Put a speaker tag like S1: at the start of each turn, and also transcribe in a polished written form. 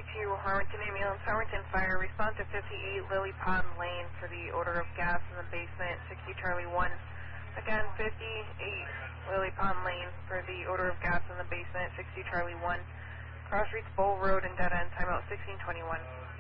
S1: Harrington Ambulance, Harrington Fire, respond to 58 Lily Pond Lane for the odor of gas in the basement, 60 Charlie 1. Again, 58 Lily Pond Lane for the odor of gas in the basement, 60 Charlie 1. Cross Streets Bowl Road and dead end, timeout 1621.